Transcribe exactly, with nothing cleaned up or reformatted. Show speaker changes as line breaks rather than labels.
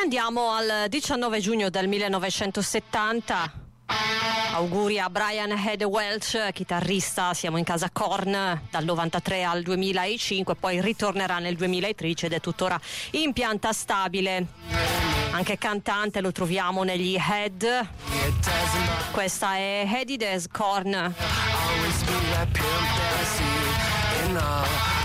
andiamo al diciannove giugno del millenovecentosettanta. Auguri a Brian Head Welch, chitarrista. Siamo in casa Korn dal novantatré al duemilacinque, poi ritornerà nel duemilatredici ed è tuttora in pianta stabile. Anche cantante lo troviamo negli Head. Questa è Headed as Korn.
Always be that pimp that I see in all